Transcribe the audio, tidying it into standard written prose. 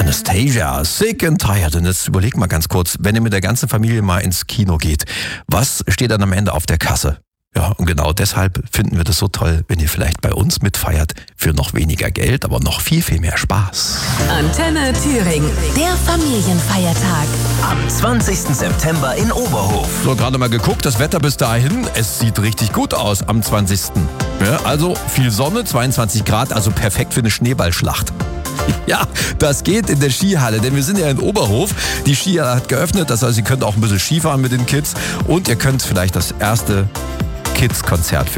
Anastasia, Sick and Tired. Und jetzt überleg mal ganz kurz, wenn ihr mit der ganzen Familie mal ins Kino geht, was steht dann am Ende auf der Kasse? Ja, und genau deshalb finden wir das so toll, wenn ihr vielleicht bei uns mitfeiert, für noch weniger Geld, aber noch viel, viel mehr Spaß. Antenne Thüringen, der Familienfeiertag. Am 20. September in Oberhof. So, gerade mal geguckt, das Wetter bis dahin, es sieht richtig gut aus am 20. Ja, also viel Sonne, 22 Grad, also perfekt für eine Schneeballschlacht. Ja, das geht in der Skihalle, denn wir sind ja in Oberhof. Die Skihalle hat geöffnet, das heißt, ihr könnt auch ein bisschen Skifahren mit den Kids und ihr könnt vielleicht das erste Kids-Konzert